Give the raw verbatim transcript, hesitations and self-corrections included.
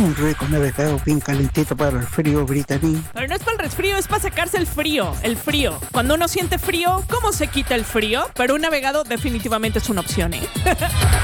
Un rico navegado bien calentito para el frío británico. Pero no es para el resfrío, es para sacarse el frío. El frío. Cuando uno siente frío, ¿cómo se quita el frío? Pero un navegado definitivamente es una opción, ¿eh?